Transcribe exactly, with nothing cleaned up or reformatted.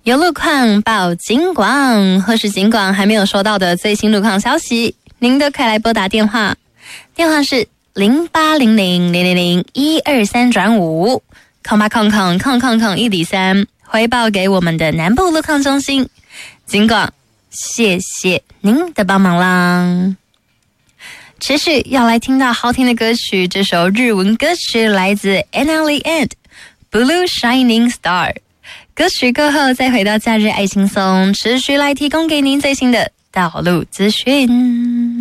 有路况报警广，或是警广还没有收到的最新路况消息，您都可以来拨打电话，电话是零八零零零零零一二三转五，空八空空空空空一里三，回报给我们的南部路况中心。警广，谢谢您的帮忙啦。持续要来听到好听的歌曲，这首日文歌曲来自 N L E and Blue Shining Star。歌曲过后再回到假日爱轻松，持续来提供给您最新的道路资讯。